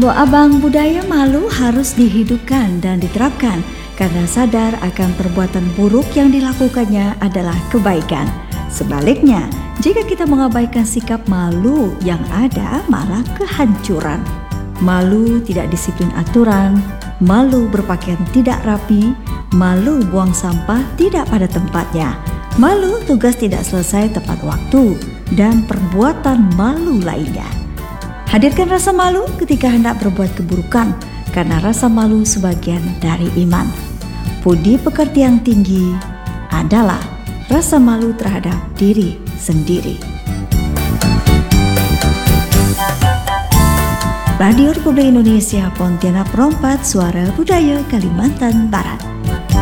Abang, budaya malu harus dihidupkan dan diterapkan karena sadar akan perbuatan buruk yang dilakukannya adalah kebaikan. Sebaliknya, jika kita mengabaikan sikap malu yang ada malah kehancuran. Malu tidak disiplin aturan, malu berpakaian tidak rapi, malu buang sampah tidak pada tempatnya, malu tugas tidak selesai tepat waktu, dan perbuatan malu lainnya. Hadirkan rasa malu ketika hendak berbuat keburukan, karena rasa malu sebagian dari iman. Budi pekerti yang tinggi adalah rasa malu terhadap diri sendiri. Radio Republik Indonesia Pontianak Perompat, Suara Budaya Kalimantan Barat.